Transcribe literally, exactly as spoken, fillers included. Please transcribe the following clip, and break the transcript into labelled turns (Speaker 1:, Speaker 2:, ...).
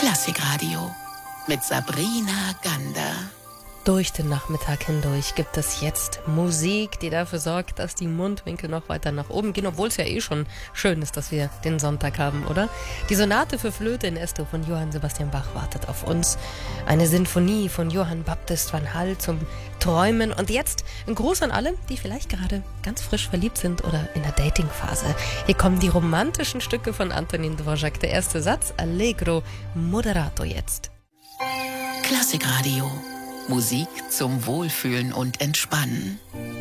Speaker 1: Klassikradio mit Sabrina Gander.
Speaker 2: Durch den Nachmittag hindurch gibt es jetzt Musik, die dafür sorgt, dass die Mundwinkel noch weiter nach oben gehen, obwohl es ja eh schon schön ist, dass wir den Sonntag haben, oder? Die Sonate für Flöte in Esto von Johann Sebastian Bach wartet auf uns. Eine Sinfonie von Johann Baptist van Hall zum Träumen. Und jetzt ein Gruß an alle, die vielleicht gerade ganz frisch verliebt sind oder in der Datingphase. Hier kommen die romantischen Stücke von Antonin Dvořák. Der erste Satz, Allegro moderato jetzt.
Speaker 1: Klassikradio. Musik zum Wohlfühlen und Entspannen.